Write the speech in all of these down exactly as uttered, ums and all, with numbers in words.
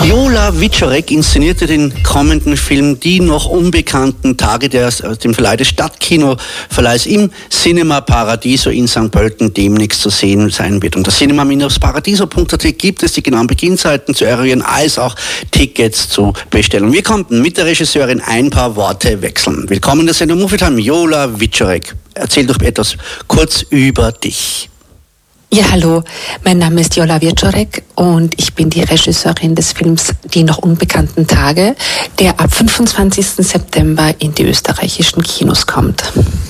Viola Wieczorek inszenierte den kommenden Film Die noch unbekannten Tage, der aus dem Verleih des Stadtkinoverleihs im Cinema Paradiso in Sankt Pölten demnächst zu sehen sein wird. Unter cinema paradiso punkt a t gibt es die genauen Beginnzeiten zu eruieren, als auch Tickets zu bestellen. Wir konnten mit der Regisseurin ein paar Worte wechseln. Willkommen in der Sendung Movie Time, Viola Wieczorek. Erzähl doch etwas kurz über dich. Ja, hallo, mein Name ist Viola Wieczorek und ich bin die Regisseurin des Films Die noch unbekannten Tage, der ab fünfundzwanzigsten September in die österreichischen Kinos kommt.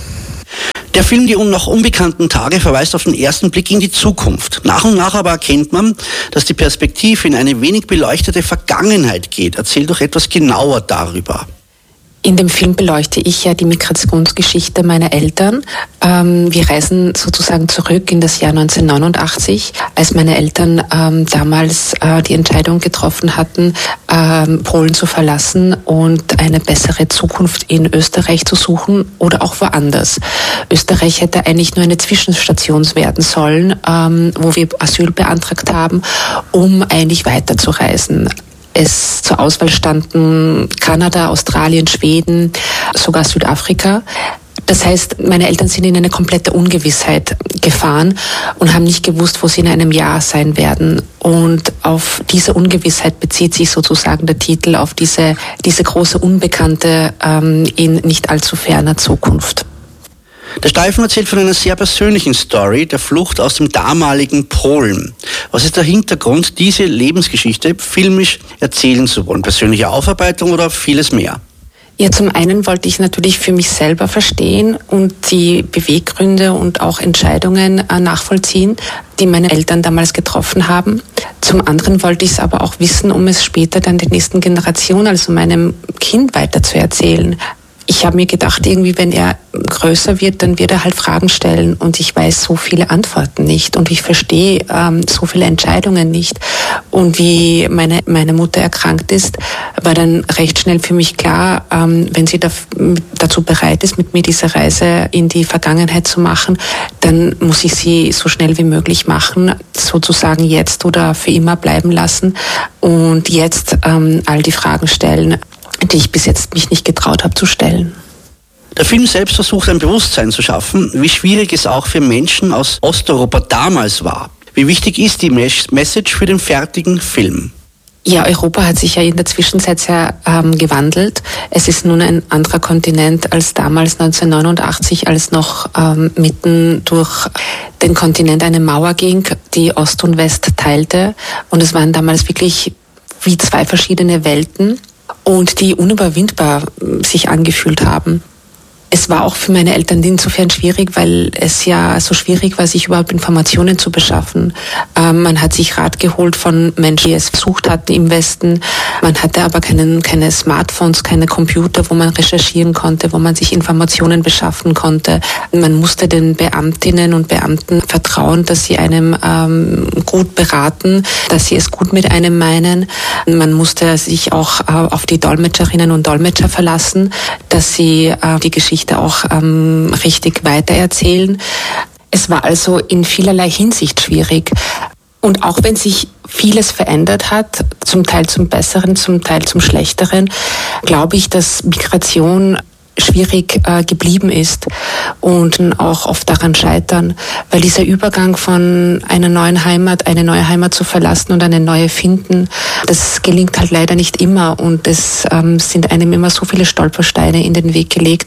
Der Film Die noch unbekannten Tage verweist auf den ersten Blick in die Zukunft. Nach und nach aber erkennt man, dass die Perspektive in eine wenig beleuchtete Vergangenheit geht. Erzähl doch etwas genauer darüber. In dem Film beleuchte ich ja die Migrationsgeschichte meiner Eltern. Ähm, wir reisen sozusagen zurück in das Jahr neunzehnhundertneunundachtzig, als meine Eltern ähm, damals äh, die Entscheidung getroffen hatten, ähm, Polen zu verlassen und eine bessere Zukunft in Österreich zu suchen oder auch woanders. Österreich hätte eigentlich nur eine Zwischenstation werden sollen, ähm, wo wir Asyl beantragt haben, um eigentlich weiterzureisen. Es zur Auswahl standen Kanada, Australien, Schweden, sogar Südafrika. Das heißt, meine Eltern sind in eine komplette Ungewissheit gefahren und haben nicht gewusst, wo sie in einem Jahr sein werden. Und auf diese Ungewissheit bezieht sich sozusagen der Titel, auf diese, diese große Unbekannte ähm, in nicht allzu ferner Zukunft. Der Streifen erzählt von einer sehr persönlichen Story, der Flucht aus dem damaligen Polen. Was ist der Hintergrund, diese Lebensgeschichte filmisch erzählen zu wollen? Persönliche Aufarbeitung oder vieles mehr? Ja, zum einen wollte ich natürlich für mich selber verstehen und die Beweggründe und auch Entscheidungen nachvollziehen, die meine Eltern damals getroffen haben. Zum anderen wollte ich es aber auch wissen, um es später dann der nächsten Generation, also meinem Kind, weiter zu erzählen. Ich habe mir gedacht, irgendwie, wenn er größer wird, dann wird er halt Fragen stellen und ich weiß so viele Antworten nicht und ich verstehe ähm, so viele Entscheidungen nicht. Und wie meine, meine Mutter erkrankt ist, war dann recht schnell für mich klar, ähm, wenn sie da, dazu bereit ist, mit mir diese Reise in die Vergangenheit zu machen, dann muss ich sie so schnell wie möglich machen, sozusagen jetzt oder für immer bleiben lassen und jetzt ähm, all die Fragen stellen, die ich bis jetzt mich nicht getraut habe zu stellen. Der Film selbst versucht, ein Bewusstsein zu schaffen, wie schwierig es auch für Menschen aus Osteuropa damals war. Wie wichtig ist die Message für den fertigen Film? Ja, Europa hat sich ja in der Zwischenzeit sehr ähm, gewandelt. Es ist nun ein anderer Kontinent als damals neunzehnhundertneunundachtzig, als noch ähm, mitten durch den Kontinent eine Mauer ging, die Ost und West teilte. Und es waren damals wirklich wie zwei verschiedene Welten und die unüberwindbar sich angefühlt haben. Es war auch für meine Eltern insofern schwierig, weil es ja so schwierig war, sich überhaupt Informationen zu beschaffen. Ähm, man hat sich Rat geholt von Menschen, die es versucht hatten im Westen. Man hatte aber keinen, keine Smartphones, keine Computer, wo man recherchieren konnte, wo man sich Informationen beschaffen konnte. Man musste den Beamtinnen und Beamten vertrauen, dass sie einem ähm, gut beraten, dass sie es gut mit einem meinen. Man musste sich auch äh, auf die Dolmetscherinnen und Dolmetscher verlassen, dass sie äh, die Geschichte auch ähm, richtig weitererzählen. Es war also in vielerlei Hinsicht schwierig. Und auch wenn sich vieles verändert hat, zum Teil zum Besseren, zum Teil zum Schlechteren, glaube ich, dass Migration schwierig äh, geblieben ist und auch oft daran scheitern, weil dieser Übergang von einer neuen Heimat, eine neue Heimat zu verlassen und eine neue finden, das gelingt halt leider nicht immer und es ähm, sind einem immer so viele Stolpersteine in den Weg gelegt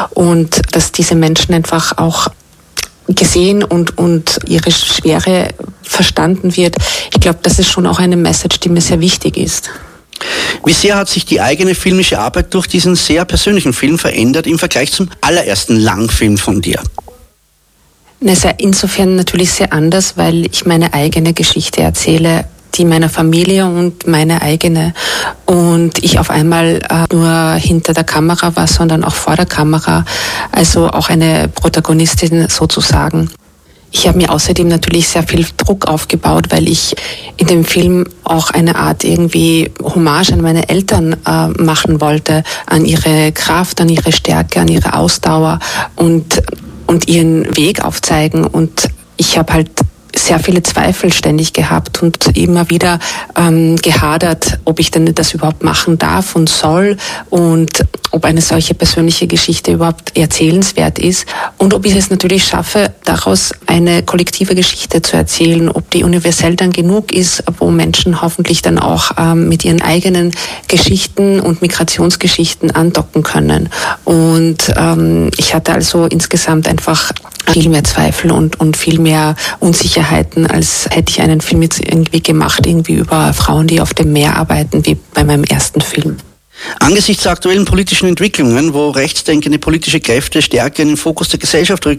und dass diese Menschen einfach auch gesehen und, und ihre Schwere verstanden wird. Ich glaube, das ist schon auch eine Message, die mir sehr wichtig ist. Wie sehr hat sich die eigene filmische Arbeit durch diesen sehr persönlichen Film verändert im Vergleich zum allerersten Langfilm von dir? Es ist insofern natürlich sehr anders, weil ich meine eigene Geschichte erzähle, die meiner Familie und meine eigene. Und ich auf einmal äh, nur hinter der Kamera war, sondern auch vor der Kamera. Also auch eine Protagonistin sozusagen. Ich habe mir außerdem natürlich sehr viel Druck aufgebaut, weil ich in dem Film auch eine Art irgendwie Hommage an meine Eltern äh, machen wollte, an ihre Kraft, an ihre Stärke, an ihre Ausdauer und, und ihren Weg aufzeigen. Und ich habe halt sehr viele Zweifel ständig gehabt und immer wieder ähm, gehadert, ob ich denn das überhaupt machen darf und soll und ob eine solche persönliche Geschichte überhaupt erzählenswert ist und ob ich es natürlich schaffe, daraus eine kollektive Geschichte zu erzählen, ob die universell dann genug ist, wo Menschen hoffentlich dann auch ähm, mit ihren eigenen Geschichten und Migrationsgeschichten andocken können. Und ähm, ich hatte also insgesamt einfach viel mehr Zweifel und, und viel mehr Unsicherheiten, als hätte ich einen Film jetzt irgendwie gemacht, irgendwie über Frauen, die auf dem Meer arbeiten, wie bei meinem ersten Film. Angesichts der aktuellen politischen Entwicklungen, wo rechtsdenkende politische Kräfte stärker in den Fokus der Gesellschaft rücken,